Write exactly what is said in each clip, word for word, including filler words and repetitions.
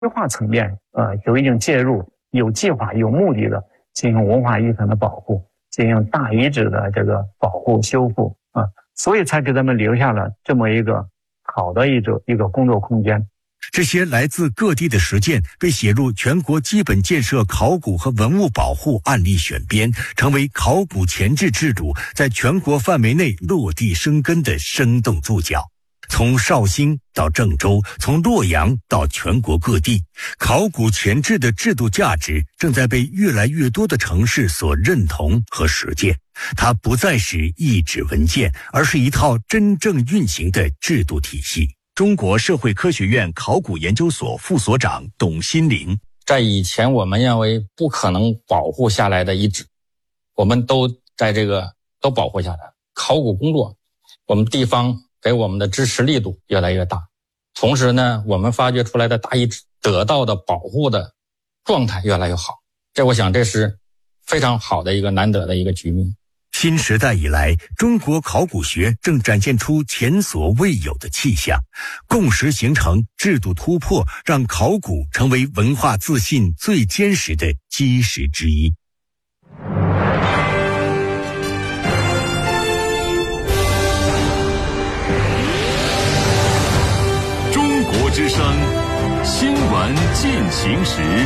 规划层面，呃，有一定介入，有计划、有目的的进行文化遗产的保护，进行大遗址的这个保护修复啊，所以才给他们留下了这么一个好的一种一个工作空间。 这些来自各地的实践被写入全国基本建设考古和文物保护案例选编，成为考古前置制度在全国范围内落地生根的生动注脚。从绍兴到郑州，从洛阳到全国各地，考古前置的制度价值正在被越来越多的城市所认同和实践。它不再是一纸文件，而是一套真正运行的制度体系。中国社会科学院考古研究所副所长董新林， 在以前我们认为不可能保护下来的遗址，我们都在这个都保护下来。考古工作，我们地方给我们的支持力度越来越大，同时呢，我们发掘出来的大遗址得到的保护的状态越来越好。这我想这是非常好的一个难得的一个局面。 新时代以来，中国考古学正展现出前所未有的气象，共识形成，制度突破，让考古成为文化自信最坚实的基石之一。 中国之声，新闻进行时。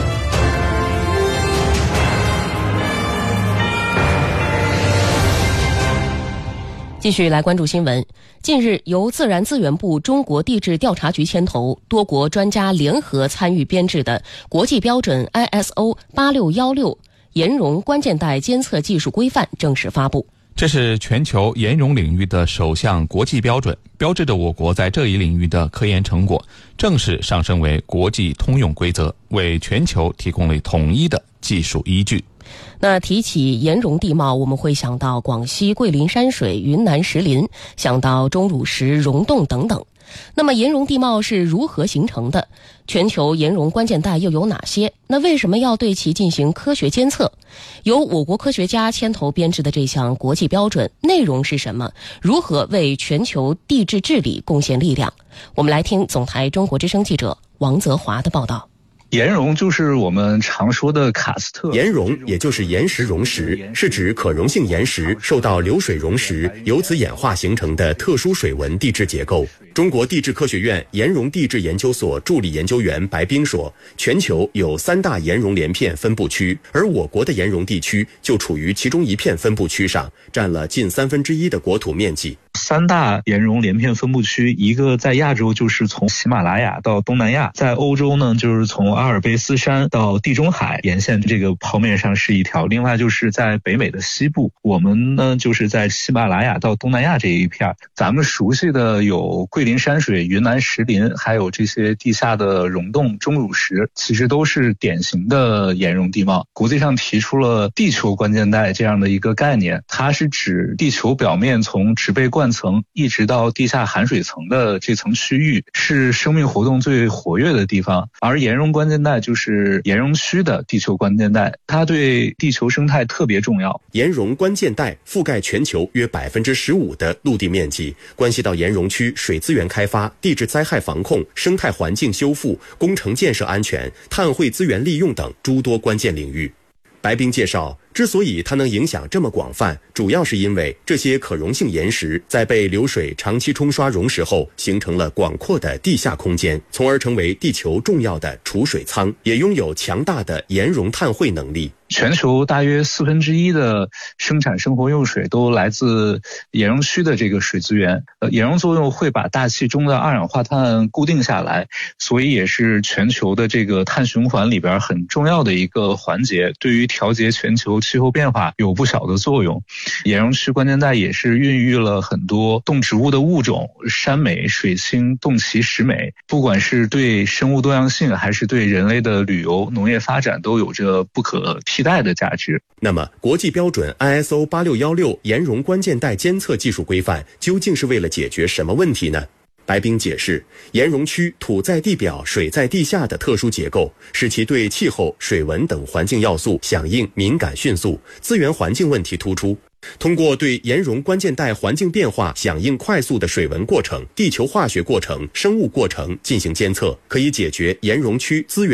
继续来关注新闻。近日，由自然资源部中国地质调查局牵头，多国专家联合参与编制的国际标准 I S O 八六一六岩溶关键带监测技术规范正式发布。 这是全球岩溶领域的首项国际标准，标志着我国在这一领域的科研成果正式上升为国际通用规则，为全球提供了统一的技术依据。 那提起岩溶地貌，我们会想到广西桂林山水、云南石林，想到钟乳石、溶洞等等。那么岩溶地貌是如何形成的？全球岩溶关键带又有哪些？那为什么要对其进行科学监测？由我国科学家牵头编制的这项国际标准内容是什么？如何为全球地质治理贡献力量？我们来听总台中国之声记者王泽华的报道。 岩溶就是我们常说的喀斯特。 岩溶也就是岩石溶蚀，是指可溶性岩石受到流水溶蚀，由此演化形成的特殊水文地质结构。中国地质科学院岩溶地质研究所助理研究员白冰说，全球有三大岩溶连片分布区，而我国的岩溶地区就处于其中一片分布区上，占了近三分之一的国土面积。 三大岩溶连片分布区，一个在亚洲就是从喜马拉雅到东南亚，在欧洲呢就是从阿尔卑斯山到地中海沿线这个剖面上是一条，另外就是在北美的西部，我们呢就是在喜马拉雅到东南亚这一片。咱们熟悉的有桂林山水、云南石林，还有这些地下的溶洞、钟乳石，其实都是典型的岩溶地貌。国际上提出了地球关键带这样的一个概念，它是指地球表面从植被冠层一直到地下含水层的这层区域是生命活动最活跃的地方，而岩溶关键带就是岩溶区的地球关键带，它对地球生态特别重要。 岩溶关键带覆盖全球约 百分之十五 的陆地面积，关系到岩溶区水资源开发、地质灾害防控、生态环境修复、工程建设安全、碳汇资源利用等诸多关键领域。白冰介绍，之所以它能影响这么广泛，主要是因为这些可溶性岩石在被流水长期冲刷溶蚀后，形成了广阔的地下空间，从而成为地球重要的储水仓，也拥有强大的岩溶碳汇能力。 全球大约四分之一的生产生活用水都来自岩溶区的这个水资源。呃，岩溶作用会把大气中的二氧化碳固定下来，所以也是全球的这个碳循环里边很重要的一个环节，对于调节全球气候变化有不小的作用。岩溶区关键带也是孕育了很多动植物的物种，山美、水青、洞奇、石美，不管是对生物多样性还是对人类的旅游、农业发展都有着不可替代的价值。 那么，国际标准 I S O 八六一六岩溶关键带监测技术规范究竟是为了解决什么问题呢？白冰解释，岩溶区土在地表、水在地下的特殊结构，使其对气候、水文等环境要素响应敏感迅速，资源环境问题突出。 通过对岩溶关键带环境变化响应快速的水文过程、地球化学过程、生物过程进行监测，可以解决岩溶区资源